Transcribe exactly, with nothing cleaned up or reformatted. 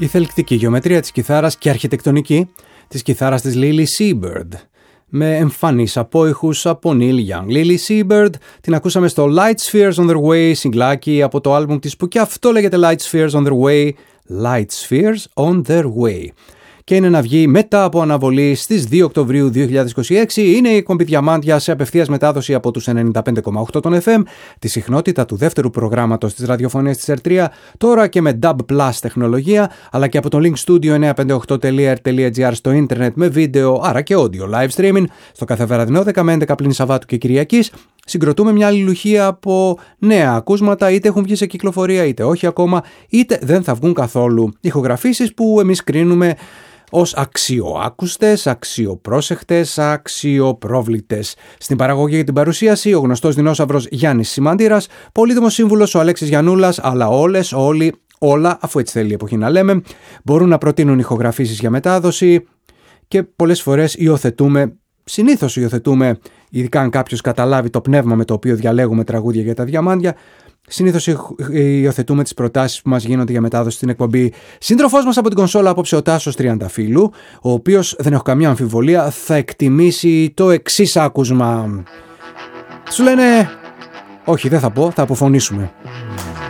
Η θελκτική γεωμετρία της κιθάρας και αρχιτεκτονική της κιθάρας της Lily Seabird, με εμφανείς απόϊχους από Neil Young. Lily Seabird την ακούσαμε στο Light Spheres on Their Way, συγκλάκι από το άλμπουμ της που και αυτό λέγεται Light Spheres on Their Way, Light Spheres on Their Way. Και είναι να βγει μετά από αναβολή στις δύο Οκτωβρίου δύο χιλιάδες είκοσι έξι. Είναι η εκπομπή Διαμάντια σε απευθείας μετάδοση από τους ενενήντα πέντε κόμμα οκτώ των εφ εμ, τη συχνότητα του δεύτερου προγράμματος της ραδιοφωνίας της ερ τρία, τώρα και με Dub Plus τεχνολογία, αλλά και από το Link Studio εννιακόσια πενήντα οκτώ τελεία ερ τελεία τζι άρ στο ίντερνετ με βίντεο, άρα και audio live streaming, στο κάθε βραδινό δέκα με έντεκα πλην Σαββάτου και Κυριακής. Συγκροτούμε μια αλληλουχία από νέα ακούσματα, είτε έχουν βγει σε κυκλοφορία, είτε όχι ακόμα, είτε δεν θα βγουν καθόλου. Ηχογραφήσεις που εμείς κρίνουμε ως αξιοάκουστες, αξιοπρόσεχτες, αξιοπρόβλητες. Στην παραγωγή και την παρουσίαση ο γνωστός δεινόσαυρος Γιάννης Σημαντήρας, πολύτιμος σύμβουλος ο Αλέξης Γιαννούλας, αλλά όλες, όλοι, όλα, αφού έτσι θέλει η εποχή να λέμε, μπορούν να προτείνουν ηχογραφήσεις για μετάδοση και πολλές φορές υιοθετούμε, συνήθως υιοθετούμε, ειδικά αν κάποιος καταλάβει το πνεύμα με το οποίο διαλέγουμε τραγούδια για τα Διαμάντια, συνήθως υιοθετούμε τις προτάσεις που μας γίνονται για μετάδοση στην εκπομπή. Σύντροφός μας από την κονσόλα απόψε ο Τάσος Τριανταφύλου, ο οποίος, δεν έχω καμία αμφιβολία, θα εκτιμήσει το εξής άκουσμα. Σου λένε, όχι δεν θα πω, θα αποφωνήσουμε.